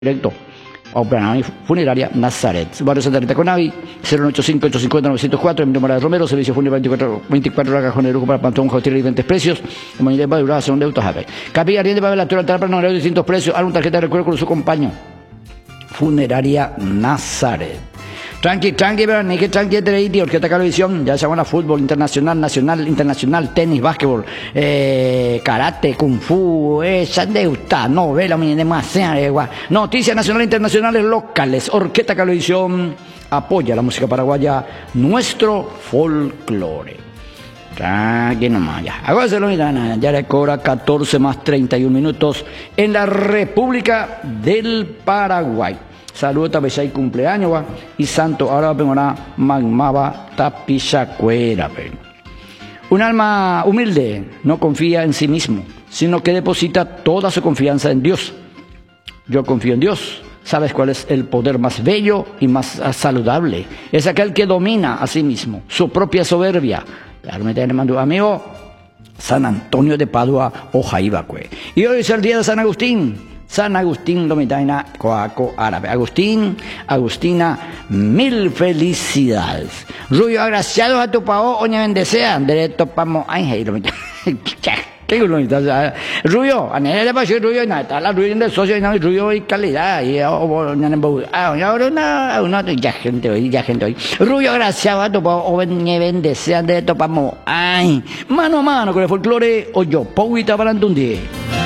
directo. Operación Funeraria Nazaret. Barrio Santa Rita Conavi, 085-850-904, Emilio Morales Romero, servicio funerario 24 horas, cajón de lujo para Pantón, Hostel y diferentes precios. Humanidad para durar, según de autos ave. Capilla Arriende para la altura para no de distintos precios. Alguna tarjeta de recuerdo con su compañero. Funeraria Nazaret. Tranqui, pero ni que tranqui de ahí, tío, que está televisión, ya se llama fútbol internacional, nacional, internacional, tenis, básquetbol, karate, kung fu, sandeuta, novela, demasiado, noticias nacionales, internacionales, locales, orquesta televisión, apoya la música paraguaya, nuestro folclore. Tranqui nomás, ya. Aguárdalo, mira, ya le cobra 14 más 31 minutos en la República del Paraguay. Saludos a Besay cumpleaños va y santo ahora venga magmaba tapichacuera. Un alma humilde no confía en sí mismo, sino que deposita toda su confianza en Dios. Yo confío en Dios. ¿Sabes cuál es el poder más bello y más saludable? Es aquel que domina a sí mismo, su propia soberbia. Amigo San Antonio de Padua o Jaibacue. Y hoy es el día de San Agustín. San Agustín Domitaina Coaco Árabe. Agustina, mil felicidades. Rubio, agraciados a tu pao, oña bendesean. Derecho pamo, ay, ¿qué es Rubio, a nadie le pasó Rubio, nada, la Rubio del socio, Rubio y calidad. Y ahora ya gente hoy. Rubio, agraciado a tu pao, oña bendesean. Derecho pamo, ay, mano a mano con el folclore, o yo, pauita para un día.